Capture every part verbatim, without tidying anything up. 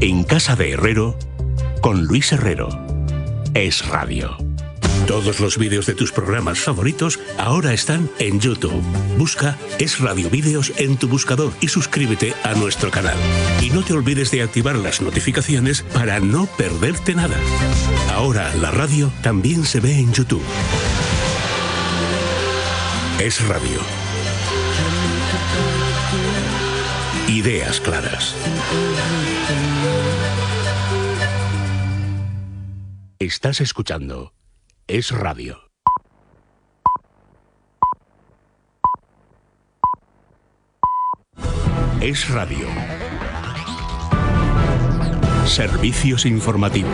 En Casa de Herrero, con Luis Herrero. Es Radio. Todos los vídeos de tus programas favoritos ahora están en YouTube. Busca Es Radio Vídeos en tu buscador y suscríbete a nuestro canal. Y no te olvides de activar las notificaciones para no perderte nada. Ahora la radio también se ve en YouTube. Es Radio. Ideas claras. Estás escuchando Es Radio. Es Radio. Servicios informativos.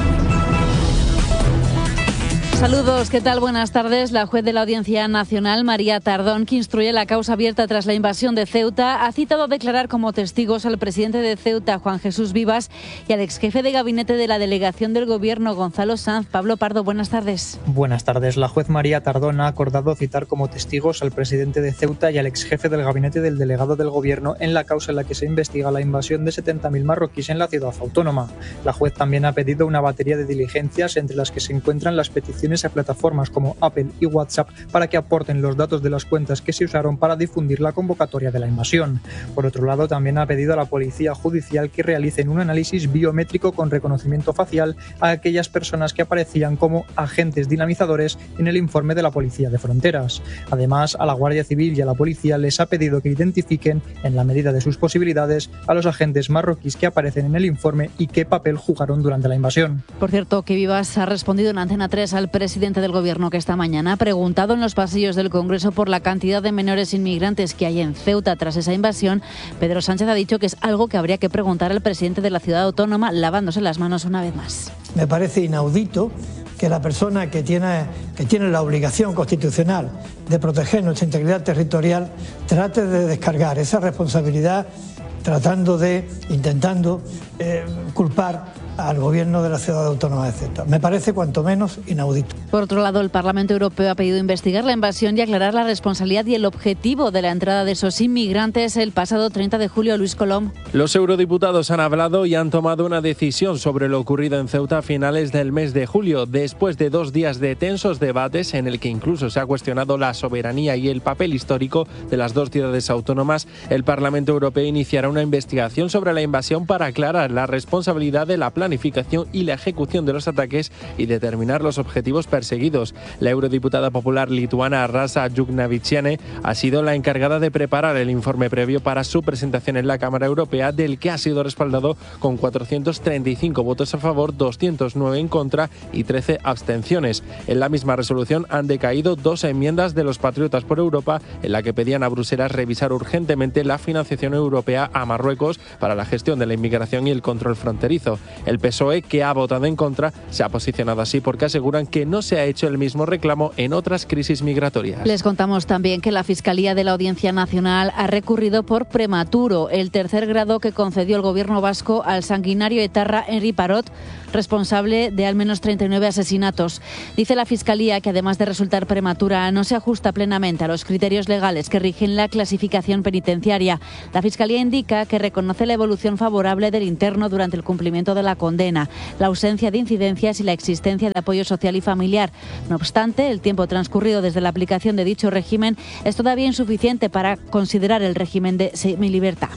Saludos, ¿qué tal? Buenas tardes. La juez de la Audiencia Nacional, María Tardón, que instruye la causa abierta tras la invasión de Ceuta, ha citado a declarar como testigos al presidente de Ceuta, Juan Jesús Vivas, y al exjefe de gabinete de la delegación del Gobierno, Gonzalo Sanz. Pablo Pardo, buenas tardes. Buenas tardes. La juez María Tardón ha acordado citar como testigos al presidente de Ceuta y al exjefe del gabinete del delegado del Gobierno en la causa en la que se investiga la invasión de setenta mil marroquíes en la ciudad autónoma. La juez también ha pedido una batería de diligencias, entre las que se encuentran las peticiones a plataformas como Apple y WhatsApp para que aporten los datos de las cuentas que se usaron para difundir la convocatoria de la invasión. Por otro lado, también ha pedido a la Policía Judicial que realicen un análisis biométrico con reconocimiento facial a aquellas personas que aparecían como agentes dinamizadores en el informe de la Policía de Fronteras. Además, a la Guardia Civil y a la Policía les ha pedido que identifiquen, en la medida de sus posibilidades, a los agentes marroquíes que aparecen en el informe y qué papel jugaron durante la invasión. Por cierto, que Vivas ha respondido en Antena tres al presidente del Gobierno, que esta mañana ha preguntado en los pasillos del Congreso por la cantidad de menores inmigrantes que hay en Ceuta tras esa invasión. Pedro Sánchez ha dicho que es algo que habría que preguntar al presidente de la ciudad autónoma, lavándose las manos una vez más. Me parece inaudito que la persona que tiene, que tiene la obligación constitucional de proteger nuestra integridad territorial trate de descargar esa responsabilidad tratando de, intentando eh, culpar al Gobierno de la Ciudad Autónoma de Ceuta. Me parece cuanto menos inaudito. Por otro lado, el Parlamento Europeo ha pedido investigar la invasión y aclarar la responsabilidad y el objetivo de la entrada de esos inmigrantes el pasado treinta de julio. Luis Colom. Los eurodiputados han hablado y han tomado una decisión sobre lo ocurrido en Ceuta a finales del mes de julio, después de dos días de tensos debates en el que incluso se ha cuestionado la soberanía y el papel histórico de las dos ciudades autónomas. El Parlamento Europeo iniciará una investigación sobre la invasión para aclarar la responsabilidad de la planificación y la ejecución de los ataques y determinar los objetivos perseguidos. La eurodiputada popular lituana Rasa Juknevičienė ha sido la encargada de preparar el informe previo para su presentación en la Cámara Europea, del que ha sido respaldado con cuatrocientos treinta y cinco votos a favor, doscientos nueve en contra y trece abstenciones. En la misma resolución han decaído dos enmiendas de los Patriotas por Europa, en la que pedían a Bruselas revisar urgentemente la financiación europea a Marruecos para la gestión de la inmigración y el control fronterizo. El P S O E, que ha votado en contra, se ha posicionado así porque aseguran que no se ha hecho el mismo reclamo en otras crisis migratorias. Les contamos también que la Fiscalía de la Audiencia Nacional ha recurrido por prematuro el tercer grado que concedió el Gobierno vasco al sanguinario etarra Henri Parot, responsable de al menos treinta y nueve asesinatos. Dice la Fiscalía que, además de resultar prematura, no se ajusta plenamente a los criterios legales que rigen la clasificación penitenciaria. La Fiscalía indica que reconoce la evolución favorable del interno durante el cumplimiento de la condena, la ausencia de incidencias y la existencia de apoyo social y familiar. No obstante, el tiempo transcurrido desde la aplicación de dicho régimen es todavía insuficiente para considerar el régimen de semilibertad.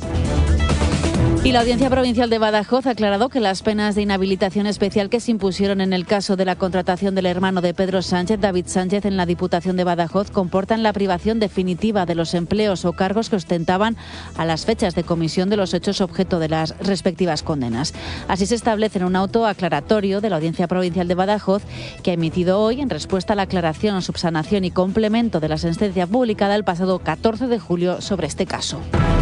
Y la Audiencia Provincial de Badajoz ha aclarado que las penas de inhabilitación especial que se impusieron en el caso de la contratación del hermano de Pedro Sánchez, David Sánchez, en la Diputación de Badajoz, comportan la privación definitiva de los empleos o cargos que ostentaban a las fechas de comisión de los hechos objeto de las respectivas condenas. Así se establece en un auto aclaratorio de la Audiencia Provincial de Badajoz, que ha emitido hoy en respuesta a la aclaración, subsanación y complemento de la sentencia publicada el pasado catorce de julio sobre este caso.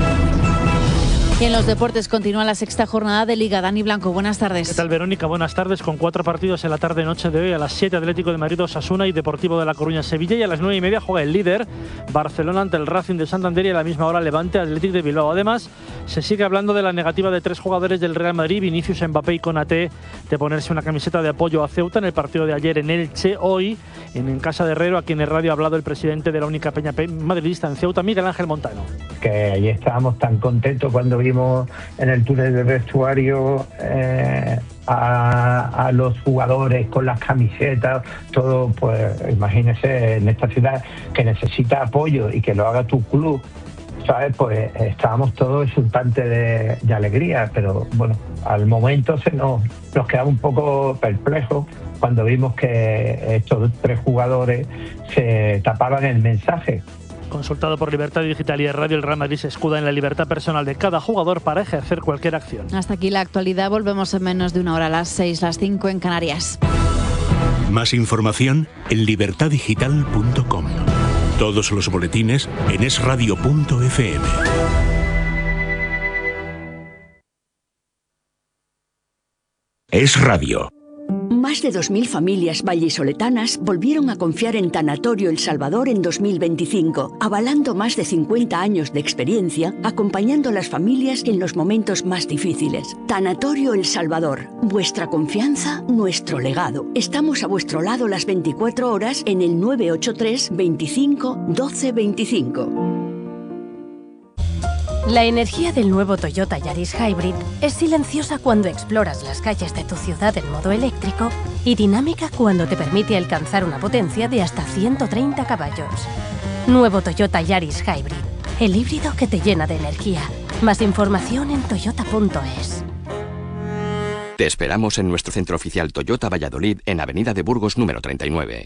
Y en los deportes continúa la sexta jornada de Liga. Dani Blanco, buenas tardes. ¿Qué tal, Verónica? Buenas tardes. Con cuatro partidos en la tarde-noche de hoy. A las siete, Atlético de Madrid, Osasuna y Deportivo de La Coruña, Sevilla. Y a las nueve y media juega el líder, Barcelona, ante el Racing de Santander. Y a la misma hora, Levante, Atlético de Bilbao. Además, Se sigue hablando de la negativa de tres jugadores del Real Madrid, Vinicius, Mbappé y Konaté, de ponerse una camiseta de apoyo a Ceuta en el partido de ayer en Elche. Hoy, en, en Casa de Herrero, aquí en el radio, ha hablado el presidente de la única peña madridista en Ceuta, Miguel Ángel Montano. Que allí estábamos tan contentos cuando vimos en el túnel del vestuario eh, a, a los jugadores con las camisetas, todo, pues imagínese, en esta ciudad que necesita apoyo y que lo haga tu club, ¿sabes? Pues estábamos todos exultantes de, de alegría, pero bueno, al momento se nos, nos quedaba un poco perplejos cuando vimos que estos tres jugadores se tapaban el mensaje. Consultado por Libertad Digital y el Radio, el Real Madrid se escuda en la libertad personal de cada jugador para ejercer cualquier acción. Hasta aquí la actualidad. Volvemos en menos de una hora, a las seis, las cinco en Canarias. Más información en libertad digital punto com. Todos los boletines en es radio punto efe eme. Es Radio. Más de dos mil familias vallisoletanas volvieron a confiar en Tanatorio El Salvador en dos mil veinticinco, avalando más de cincuenta años de experiencia, acompañando a las familias en los momentos más difíciles. Tanatorio El Salvador, vuestra confianza, nuestro legado. Estamos a vuestro lado las veinticuatro horas en el nueve ocho tres, veinticinco, doce veinticinco. La energía del nuevo Toyota Yaris Hybrid es silenciosa cuando exploras las calles de tu ciudad en modo eléctrico y dinámica cuando te permite alcanzar una potencia de hasta ciento treinta caballos. Nuevo Toyota Yaris Hybrid, el híbrido que te llena de energía. Más información en toyota punto es. Te esperamos en nuestro centro oficial Toyota Valladolid en Avenida de Burgos número treinta y nueve.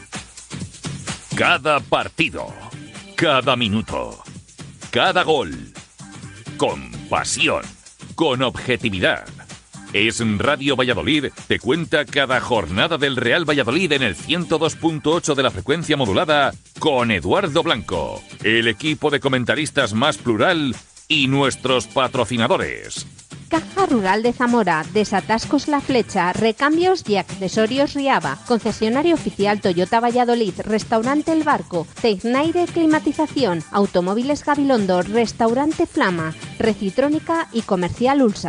Cada partido, cada minuto, cada gol. Con pasión, con objetividad. Es Radio Valladolid, te cuenta cada jornada del Real Valladolid en el ciento dos punto ocho de la frecuencia modulada con Eduardo Blanco, el equipo de comentaristas más plural y nuestros patrocinadores. Caja Rural de Zamora, Desatascos La Flecha, Recambios y Accesorios Riava, Concesionario Oficial Toyota Valladolid, Restaurante El Barco, Tecnaire Climatización, Automóviles Gabilondo, Restaurante Flama, Recitrónica y Comercial Ulsa.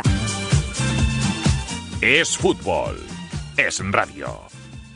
Es fútbol, es radio.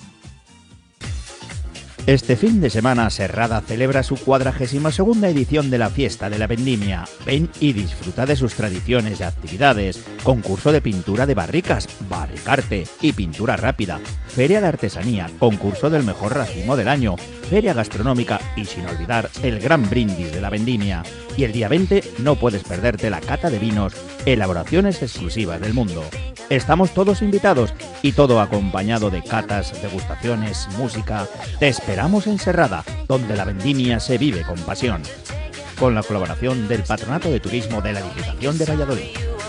Este fin de semana Serrada celebra su cuadragésima segunda edición de la Fiesta de la Vendimia. Ven y disfruta de sus tradiciones y actividades. Concurso de pintura de barricas, barricarte y pintura rápida. Feria de artesanía, concurso del mejor racimo del año. Feria gastronómica y sin olvidar el gran brindis de la Vendimia. Y el día veinte no puedes perderte la cata de vinos, elaboraciones exclusivas del mundo. Estamos todos invitados y todo acompañado de catas, degustaciones, música. Te esperamos en Serrada, donde la vendimia se vive con pasión. Con la colaboración del Patronato de Turismo de la Diputación de Valladolid.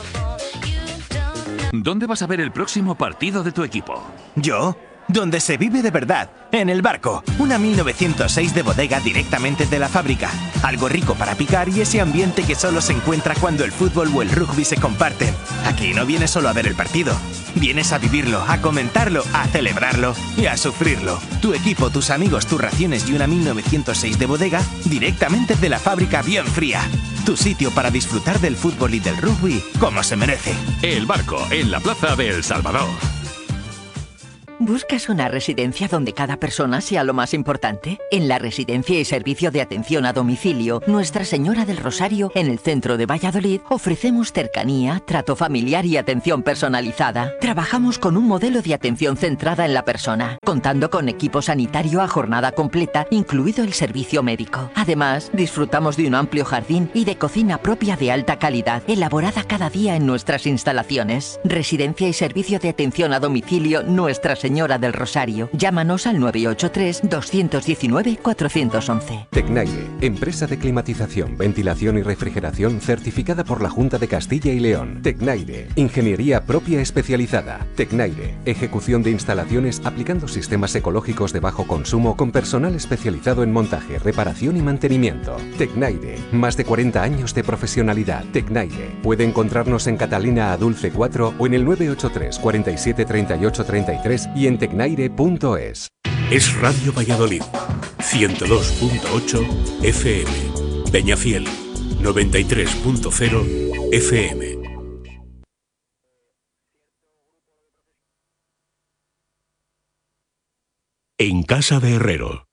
¿Dónde vas a ver el próximo partido de tu equipo? ¿Yo? Donde se vive de verdad, en El Barco, una mil novecientos seis de bodega directamente de la fábrica. Algo rico para picar y ese ambiente que solo se encuentra cuando el fútbol o el rugby se comparten. Aquí no vienes solo a ver el partido, vienes a vivirlo, a comentarlo, a celebrarlo y a sufrirlo. Tu equipo, tus amigos, tus raciones y una mil novecientos seis de bodega directamente de la fábrica bien fría. Tu sitio para disfrutar del fútbol y del rugby como se merece. El Barco, en la plaza de El Salvador. ¿Buscas una residencia donde cada persona sea lo más importante? En la Residencia y Servicio de Atención a Domicilio Nuestra Señora del Rosario, en el centro de Valladolid, ofrecemos cercanía, trato familiar y atención personalizada. Trabajamos con un modelo de atención centrada en la persona, contando con equipo sanitario a jornada completa, incluido el servicio médico. Además, disfrutamos de un amplio jardín y de cocina propia de alta calidad, elaborada cada día en nuestras instalaciones. Residencia y Servicio de Atención a Domicilio Nuestra Señora Señora del Rosario. Llámanos al nueve ocho tres, dos uno nueve, cuatro uno uno. Tecnaire, empresa de climatización, ventilación y refrigeración certificada por la Junta de Castilla y León. Tecnaire, ingeniería propia especializada. Tecnaire, ejecución de instalaciones aplicando sistemas ecológicos de bajo consumo con personal especializado en montaje, reparación y mantenimiento. Tecnaire, más de cuarenta años de profesionalidad. Tecnaire, puede encontrarnos en Catalina a Dulce cuatro o en el nueve ocho tres, cuarenta y siete, treinta y ocho, treinta y tres y en tecnaire punto es. Es Radio Valladolid, ciento dos punto ocho efe eme, Peñafiel, noventa y tres punto cero F M. En casa de Herrero.